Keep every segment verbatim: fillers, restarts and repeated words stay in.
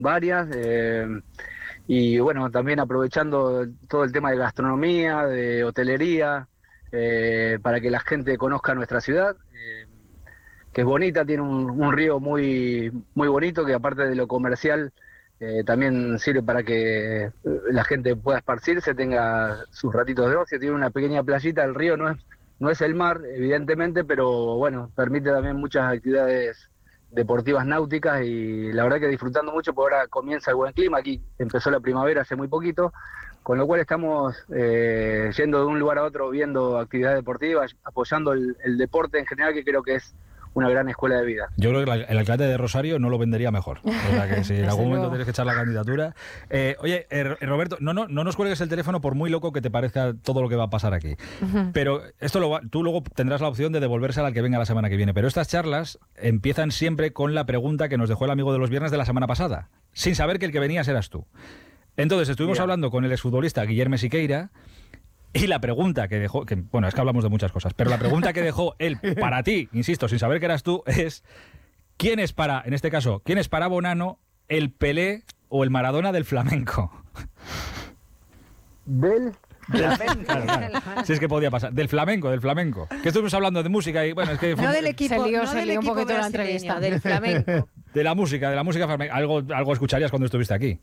varias, eh, y bueno, también aprovechando todo el tema de gastronomía, de hotelería, eh, para que la gente conozca nuestra ciudad, eh, que es bonita, tiene un, un río muy, muy bonito, que aparte de lo comercial, eh, también sirve para que eh, la gente pueda esparcirse, tenga sus ratitos de ocio, tiene una pequeña playita, el río no es, no es el mar, evidentemente, pero bueno, permite también muchas actividades deportivas náuticas y la verdad que disfrutando mucho, porque ahora comienza el buen clima, aquí empezó la primavera hace muy poquito, con lo cual estamos eh, yendo de un lugar a otro viendo actividades deportivas, apoyando el, el deporte en general, que creo que es una gran escuela de vida. Yo creo que el alcalde de Rosario no lo vendería mejor. O sea que si en algún momento tienes que echar la candidatura. Eh, oye, eh, Roberto, no, no, no nos cuelgues el teléfono por muy loco que te parezca todo lo que va a pasar aquí. Uh-huh. Pero esto lo va, tú luego tendrás la opción de devolvérsela al que venga la semana que viene. Pero estas charlas empiezan siempre con la pregunta que nos dejó el amigo de los viernes de la semana pasada, sin saber que el que venías eras tú. Entonces estuvimos yeah. hablando con el exfutbolista Guillermo Siqueira. Y la pregunta que dejó, que bueno, es que hablamos de muchas cosas, pero la pregunta que dejó él para ti, insisto, sin saber que eras tú, es ¿quién es para, en este caso, quién es para Bonano el Pelé o el Maradona del flamenco? ¿Del flamenco? Claro, claro. Si es que podía pasar. Del flamenco, del flamenco. Que estuvimos hablando de música y bueno, es que... No del equipo, se lió, no se del lió un equipo poquito la entrevista. del flamenco. De la música, de la música flamenca. Algo, algo escucharías cuando estuviste aquí.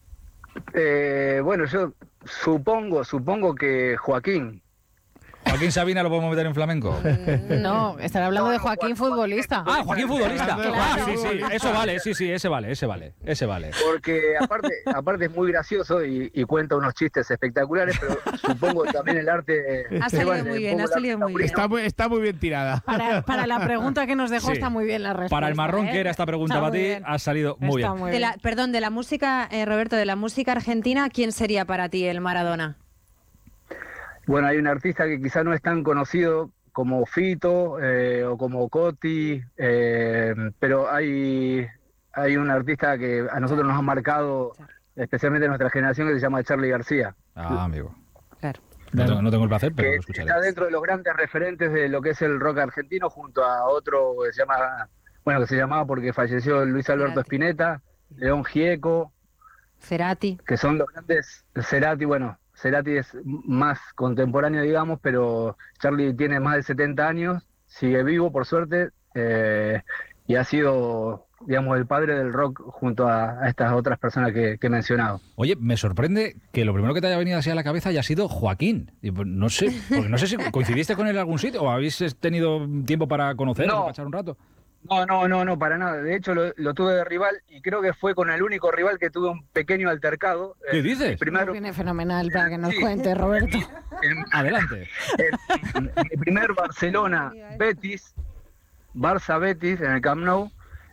Eh, bueno, yo supongo, supongo que Joaquín. ¿Joaquín Sabina lo podemos meter en flamenco? No, estar hablando no, de Joaquín no, futbolista. Ah, Joaquín futbolista. Claro. Ah, sí, sí, eso vale, sí, sí, ese vale, ese vale, ese vale. Porque aparte, aparte es muy gracioso y, y cuenta unos chistes espectaculares, pero supongo que también el arte... Ha salido bueno, muy bien, ha salido muy bien. Está muy, está muy bien tirada. Para, para la pregunta que nos dejó sí. está muy bien la respuesta. Para el marrón ¿eh? que era esta pregunta para ti, ha salido muy está bien. Muy de bien. La, perdón, de la música, eh, Roberto, de la música argentina, ¿quién sería para ti el Maradona? Bueno, hay un artista que quizá no es tan conocido como Fito eh, o como Coti, eh, pero hay, hay un artista que a nosotros nos ha marcado, especialmente nuestra generación, que se llama Charly García. Ah, amigo. Claro. No tengo, no tengo el placer, pero que lo escucharé. Está dentro de los grandes referentes de lo que es el rock argentino, junto a otro que se llama, bueno, que se llamaba porque falleció Luis Alberto Cerati. Spinetta, León Gieco, Cerati, que son los grandes. Cerati, bueno, Cerati es más contemporáneo, digamos, pero Charly tiene más de setenta años, sigue vivo, por suerte, eh, y ha sido, digamos, el padre del rock junto a, a estas otras personas que, que he mencionado. Oye, me sorprende que lo primero que te haya venido así a la cabeza haya sido Joaquín. Y pues no sé, porque no sé si coincidiste con él en algún sitio o habéis tenido tiempo para conocerlo, No. para echar un rato. No, no, no, no, para nada. De hecho, lo, lo tuve de rival y creo que fue con el único rival que tuve un pequeño altercado. ¿Qué dices? Primero... Viene fenomenal para que nos sí. cuente, Roberto. En, Adelante. En, en mi primer Barcelona-Betis, Barça-Betis, en el Camp Nou,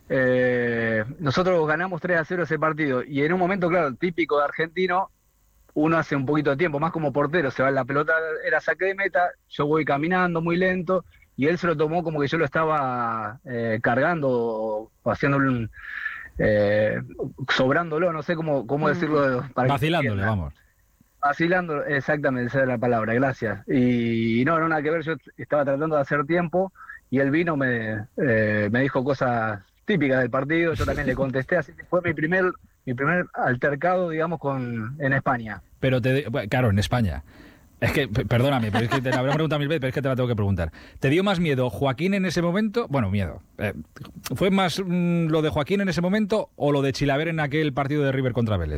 eh, nosotros ganamos tres a cero ese partido. Y en un momento, claro, típico de argentino, uno hace un poquito de tiempo, más como portero, se va la pelota, era saque de meta, yo voy caminando muy lento, y él se lo tomó como que yo lo estaba eh, cargando o, o haciéndole un... Eh, sobrándolo, no sé cómo, cómo decirlo. Para vacilándole, que vamos. Vacilando, exactamente, esa es la palabra, gracias. Y no, no, nada que ver, yo estaba tratando de hacer tiempo y él vino, me, eh, me dijo cosas típicas del partido, yo también le contesté, así que fue mi primer, mi primer altercado, digamos, con en España. Pero, te, claro, en España. Es que, perdóname, pero es que te la habré preguntado mil veces, pero es que te la tengo que preguntar. ¿Te dio más miedo Joaquín en ese momento? Bueno, miedo. Eh, ¿Fue más mm, lo de Joaquín en ese momento o lo de Chilaver en aquel partido de River contra Vélez?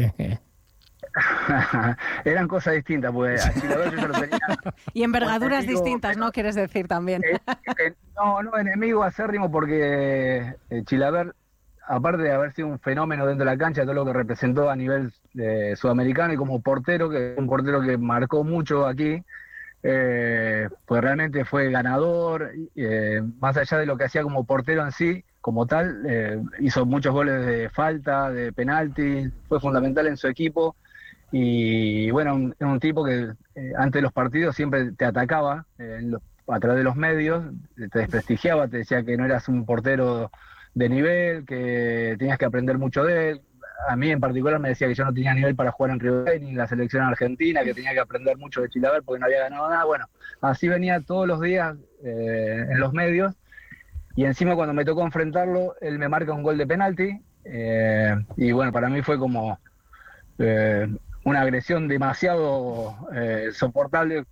Eran cosas distintas, pues a Chilaver yo ya lo tenía... Y envergaduras enemigo, distintas, ¿no? Quieres decir también. Eh, eh, no, no, enemigo acérrimo porque eh, Chilaver, aparte de haber sido un fenómeno dentro de la cancha, todo lo que representó a nivel eh, sudamericano y como portero, que es un portero que marcó mucho aquí, eh, pues realmente fue ganador, eh, más allá de lo que hacía como portero en sí, como tal, eh, hizo muchos goles de falta, de penalti, fue fundamental en su equipo, y bueno, un, un tipo que eh, antes de los partidos siempre te atacaba eh, en los, a través de los medios, te desprestigiaba, te decía que no eras un portero de nivel, que tenías que aprender mucho de él. A mí en particular me decía que yo no tenía nivel para jugar en River Plate ni en la selección argentina, que tenía que aprender mucho de Chilaver porque no había ganado nada. Bueno, así venía todos los días eh, en los medios, y encima cuando me tocó enfrentarlo, él me marca un gol de penalti Eh, y bueno, para mí fue como eh, una agresión demasiado eh, soportable.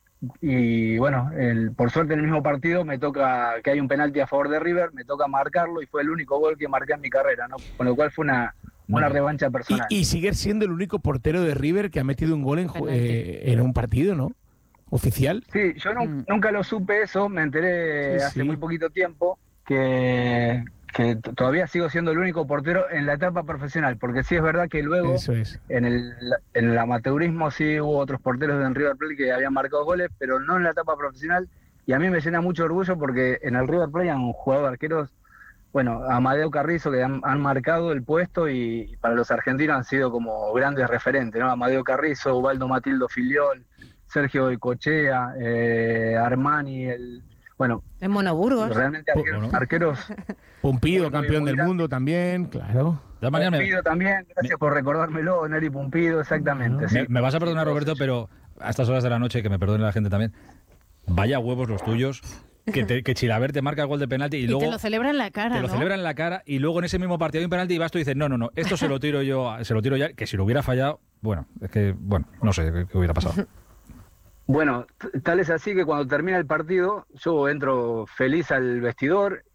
Y bueno, el, por suerte en el mismo partido me toca que hay un penalti a favor de River, me toca marcarlo y fue el único gol que marqué en mi carrera, ¿no? Con lo cual fue una, una revancha personal. Y, y sigues siendo el único portero de River que ha metido un gol en, eh, en un partido, ¿no? Oficial. Sí, yo no, mm. nunca lo supe eso, me enteré sí, hace sí. muy poquito tiempo que, que todavía sigo siendo el único portero en la etapa profesional, porque sí es verdad que luego eso es. en, el, en el amateurismo sí hubo otros porteros en River Plate que habían marcado goles, pero no en la etapa profesional, y a mí me llena mucho orgullo porque en el River Plate han jugado arqueros, bueno, Amadeo Carrizo, que han, han marcado el puesto y, y para los argentinos han sido como grandes referentes, ¿no? Amadeo Carrizo, Ubaldo Matildo Filiol, Sergio Goicoechea, eh, Armani, el bueno, en Mono Burgos. Realmente arqueros, bueno. arqueros Pumpido, campeón del mundo también, claro. De Pumpido me... también, gracias me... por recordármelo, Neri Pumpido, exactamente. Me, sí. me vas a perdonar, Roberto, pero a estas horas de la noche, que me perdone la gente también, vaya huevos los tuyos, que, te, que Chilavert te marca el gol de penalti y, y luego... te lo celebra en la cara, Te lo ¿no? celebra en la cara y luego en ese mismo partido hay un penalti y vas tú y dices, no, no, no, esto se lo tiro yo, se lo tiro ya, que si lo hubiera fallado, bueno, es que, bueno, no sé qué, qué hubiera pasado. Bueno, tal es así que cuando termina el partido, yo entro feliz al vestidor,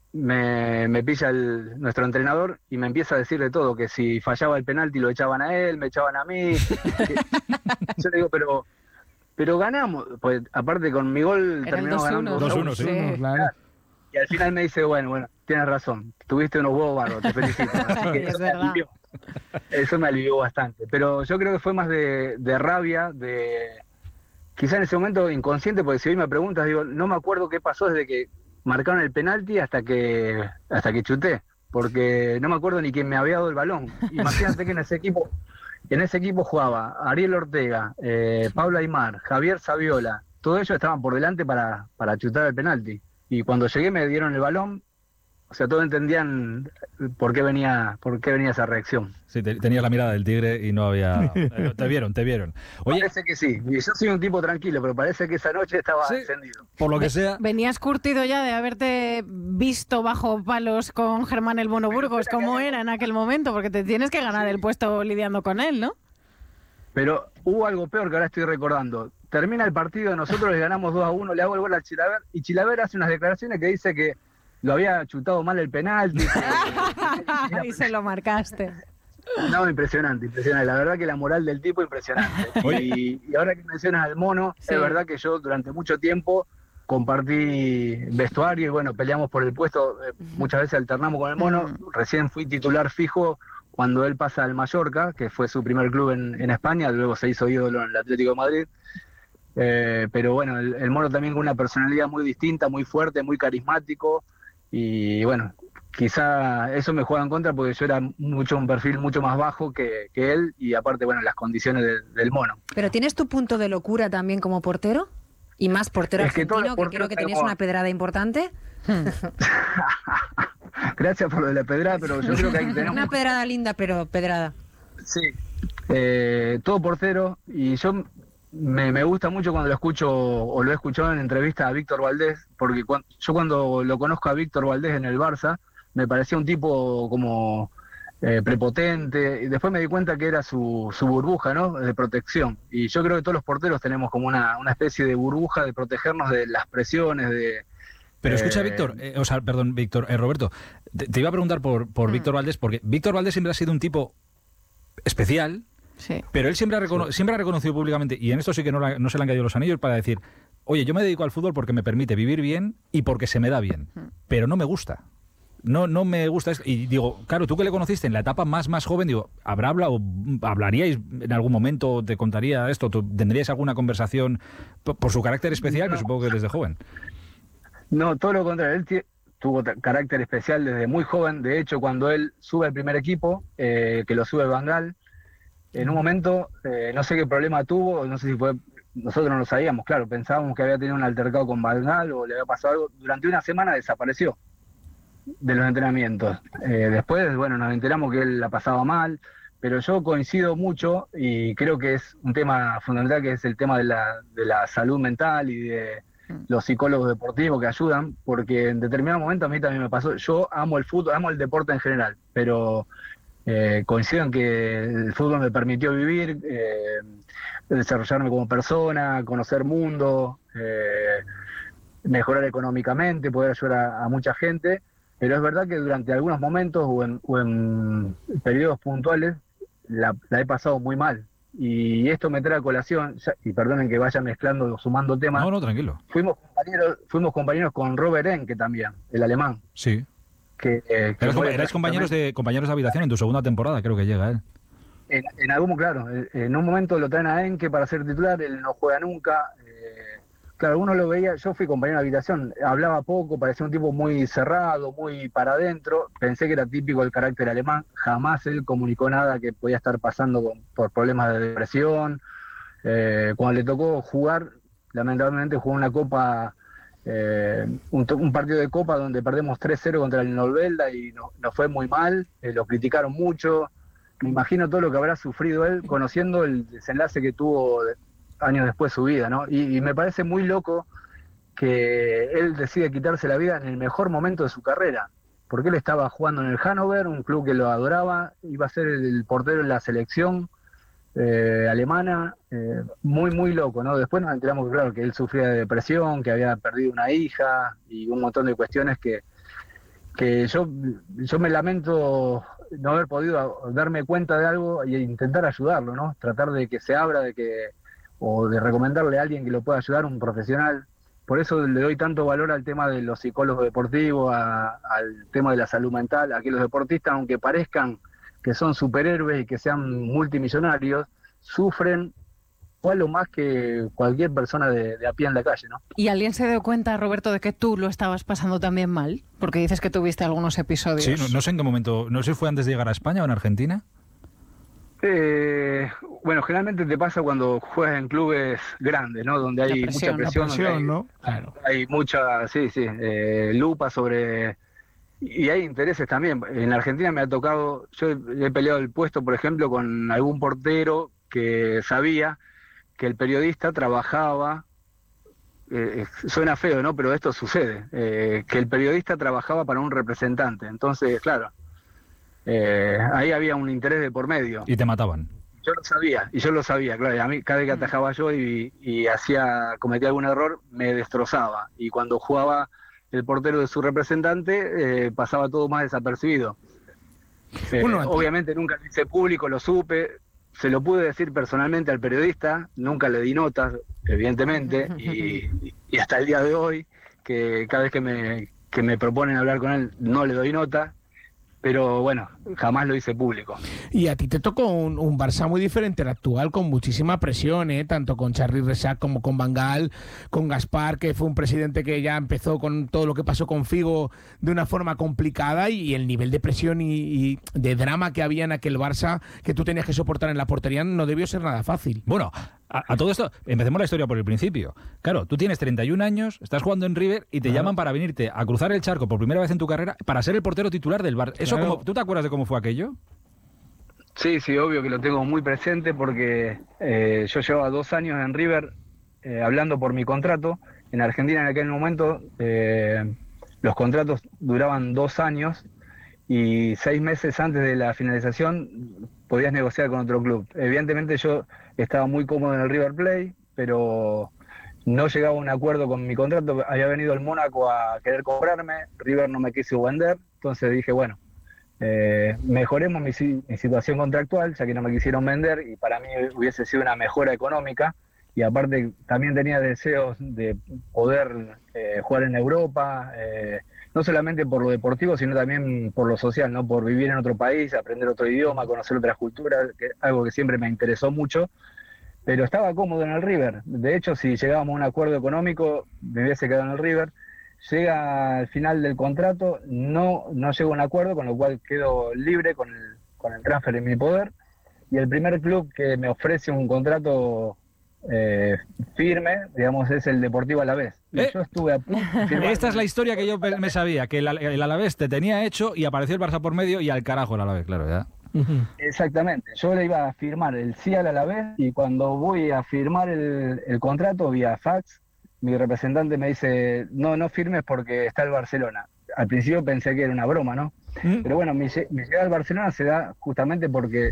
me, me pilla el, nuestro entrenador y me empieza a decir de todo, que si fallaba el penalti lo echaban a él, me echaban a mí. Que, yo le digo, pero pero ganamos, pues aparte con mi gol era terminamos ganando dos uno, sí. sí. Claro. Y al final me dice, bueno, bueno, tienes razón, tuviste unos huevos bárbaros, te felicito. Así que es eso, verdad. me alivió, eso me alivió bastante. Pero yo creo que fue más de, de rabia, de... Quizá en ese momento inconsciente, porque si hoy me preguntas, digo, no me acuerdo qué pasó desde que marcaron el penalti hasta que hasta que chuté, porque no me acuerdo ni quién me había dado el balón. Imagínate que en ese equipo en ese equipo jugaba Ariel Ortega, eh, Pablo Aymar, Javier Saviola, todos ellos estaban por delante para, para chutar el penalti. Y cuando llegué me dieron el balón, o sea, todos entendían por qué venía, por qué venía esa reacción. Sí, te, tenías la mirada del tigre y no había... Eh, te vieron, te vieron. Oye, parece que sí. Y yo soy un tipo tranquilo, pero parece que esa noche estaba sí, encendido. Por lo que sea... Venías curtido ya de haberte visto bajo palos con Germán el Mono Burgos, como era en aquel momento, porque te tienes que ganar sí. el puesto lidiando con él, ¿no? Pero hubo algo peor que ahora estoy recordando. Termina el partido, nosotros le ganamos dos a uno, le hago el gol a Chilavert, y Chilavert hace unas declaraciones que dice que lo había chutado mal el penalti. Que... y se lo marcaste. No, impresionante, impresionante. La verdad que la moral del tipo impresionante. Y, y ahora que mencionas al Mono, sí. es verdad que yo durante mucho tiempo compartí vestuario y bueno, peleamos por el puesto, eh, muchas veces alternamos con el Mono. Uh-huh. Recién fui titular fijo cuando él pasa al Mallorca, que fue su primer club en, en España, luego se hizo ídolo en el Atlético de Madrid. Eh, pero bueno, el, el Mono también con una personalidad muy distinta, muy fuerte, muy carismático. Y bueno, quizá eso me juega en contra porque yo era mucho un perfil mucho más bajo que, que él y aparte, bueno, las condiciones de, del Mono. ¿Pero tienes tu punto de locura también como portero? Y más portero es que argentino, que creo que tenías una pedrada importante. Gracias por lo de la pedrada, pero yo creo que hay que tener... Una pedrada linda, pero pedrada. Sí, eh, todo portero y yo... Me, me gusta mucho cuando lo escucho o lo he escuchado en entrevista a Víctor Valdés, porque cuando, yo cuando lo conozco a Víctor Valdés en el Barça, me parecía un tipo como eh, prepotente, y después me di cuenta que era su, su burbuja, ¿no?, de protección. Y yo creo que todos los porteros tenemos como una, una especie de burbuja de protegernos de las presiones, de... Pero escucha, eh, Víctor, eh, o sea, perdón, Víctor, eh, Roberto, te, te iba a preguntar por, por mm. Víctor Valdés, porque Víctor Valdés siempre ha sido un tipo especial. Sí. Pero él siempre ha, recono- sí. siempre ha reconocido públicamente, y en esto sí que no, la, no se le han caído los anillos, para decir, oye, yo me dedico al fútbol porque me permite vivir bien y porque se me da bien, pero no me gusta. No, no me gusta esto. Y digo, claro, tú que le conociste en la etapa más, más joven, digo, ¿habrá hablado, hablaríais en algún momento, te contaría esto, tú, tendríais alguna conversación por, por su carácter especial, no. que supongo que desde joven? No, todo lo contrario, él t- tuvo t- carácter especial desde muy joven. De hecho, cuando él sube al primer equipo, eh, que lo sube Van Gaal, en un momento, eh, no sé qué problema tuvo, no sé si fue, nosotros no lo sabíamos, claro, pensábamos que había tenido un altercado con Van Gaal o le había pasado algo, durante una semana desapareció de los entrenamientos. Eh, después, bueno, nos enteramos que él la pasaba mal, pero yo coincido mucho y creo que es un tema fundamental, que es el tema de la, de la salud mental y de, los psicólogos deportivos que ayudan, porque en determinado momento a mí también me pasó, yo amo el fútbol, amo el deporte en general, pero eh, coincido en que el fútbol me permitió vivir, eh, desarrollarme como persona, conocer mundo, eh, mejorar económicamente, poder ayudar a, a mucha gente, pero es verdad que durante algunos momentos o en, o en periodos puntuales la, la he pasado muy mal. Y esto me trae a colación, ya, y perdonen que vaya mezclando o sumando temas. No, no, tranquilo. Fuimos compañeros, fuimos compañeros con Robert Enke también, el alemán. Sí. Que, eh, que Erais, erais compañeros de compañeros de habitación en tu segunda temporada, creo que llega él. En, en algún, claro, en un momento lo traen a Enke para ser titular, él no juega nunca. Eh, claro, uno lo veía, yo fui compañero de habitación, hablaba poco, parecía un tipo muy cerrado, muy para adentro, pensé que era típico del carácter alemán, jamás él comunicó nada que podía estar pasando con, por problemas de depresión. Eh, cuando le tocó jugar, lamentablemente jugó una copa, eh, un, un partido de copa donde perdemos tres cero contra el Novelda y no, nos fue muy mal, eh, lo criticaron mucho. Me imagino todo lo que habrá sufrido él conociendo el desenlace que tuvo de, años después su vida, ¿no? Y, y me parece muy loco que él decide quitarse la vida en el mejor momento de su carrera, porque él estaba jugando en el Hannover, un club que lo adoraba, iba a ser el portero en la selección eh, alemana, eh, muy, muy loco, ¿no? Después nos enteramos, claro, que él sufría de depresión, que había perdido una hija y un montón de cuestiones que, que yo, yo me lamento no haber podido darme cuenta de algo e intentar ayudarlo, ¿no? Tratar de que se abra, de que o de recomendarle a alguien que lo pueda ayudar, un profesional. Por eso le doy tanto valor al tema de los psicólogos deportivos, a, al tema de la salud mental, a que los deportistas, aunque parezcan que son superhéroes y que sean multimillonarios, sufren igual o más que cualquier persona de, de a pie en la calle, ¿no? ¿Y alguien se dio cuenta, Roberto, de que tú lo estabas pasando también mal? Porque dices que tuviste algunos episodios. Sí, no, no sé en qué momento, no sé si fue antes de llegar a España o en Argentina. Eh, bueno, generalmente te pasa cuando juegas en clubes grandes, ¿no? Donde hay presión, mucha presión, la presión, donde hay, ¿no? Claro. hay mucha, sí, sí, eh, lupa sobre... Y hay intereses también. En Argentina me ha tocado, yo he peleado el puesto, por ejemplo, con algún portero que sabía que el periodista trabajaba, eh, suena feo, ¿no? Pero esto sucede, eh, que el periodista trabajaba para un representante. Entonces, claro, eh, ahí había un interés de por medio. Y te mataban. Yo lo sabía, y yo lo sabía, claro, y a mí cada vez que atajaba yo y, y hacía, cometía algún error, me destrozaba. Y cuando jugaba el portero de su representante, eh, pasaba todo más desapercibido. Eh, Bueno, obviamente nunca lo hice público, lo supe, se lo pude decir personalmente al periodista, nunca le di notas, evidentemente, y, y hasta el día de hoy, que cada vez que me, que me proponen hablar con él, no le doy nota. Pero bueno, jamás lo hice público. Y a ti te tocó un, un Barça muy diferente al actual, con muchísima presión, ¿eh? Tanto con Charly Rexach como con Van Gaal, con Gaspar, que fue un presidente que ya empezó con todo lo que pasó con Figo de una forma complicada, y el nivel de presión y, y de drama que había en aquel Barça que tú tenías que soportar en la portería no debió ser nada fácil. Bueno, a, a todo esto, empecemos la historia por el principio. Claro, tú tienes treinta y un años, estás jugando en River y te Claro. llaman para venirte a cruzar el charco por primera vez en tu carrera para ser el portero titular del Barça. Eso, Claro. como, ¿tú te acuerdas de cómo fue aquello? Sí, sí, obvio que lo tengo muy presente porque eh, yo llevaba dos años en River eh, hablando por mi contrato. En Argentina en aquel momento eh, los contratos duraban dos años y seis meses antes de la finalización podías negociar con otro club. Evidentemente yo estaba muy cómodo en el River Plate, pero no llegaba a un acuerdo con mi contrato. Había venido el Mónaco a querer comprarme, River no me quiso vender, entonces dije, bueno, eh, mejoremos mi, mi situación contractual, ya que no me quisieron vender, y para mí hubiese sido una mejora económica, y aparte también tenía deseos de poder eh, jugar en Europa, eh, no solamente por lo deportivo, sino también por lo social, ¿no? Por vivir en otro país, aprender otro idioma, conocer otras culturas, que, algo que siempre me interesó mucho. Pero estaba cómodo en el River. De hecho, si llegábamos a un acuerdo económico, me hubiese quedado en el River. Llega al final del contrato, no, no llego a un acuerdo, con lo cual quedo libre con el, con el transfer en mi poder. Y el primer club que me ofrece un contrato eh, firme, digamos, es el Deportivo Alavés. Y Eh, yo estuve a punto de firmar. Esta es la historia que yo pe- me sabía, que el, Al- el Alavés te tenía hecho y apareció el Barça por medio y al carajo el Alavés, claro, ya. Exactamente, yo le iba a firmar el sí al Alavés y cuando voy a firmar el, el contrato vía fax, mi representante me dice, no, no firmes porque está el Barcelona. Al principio pensé que era una broma, ¿no? ¿Mm? Pero bueno, mi, lle- mi llegada al Barcelona se da justamente porque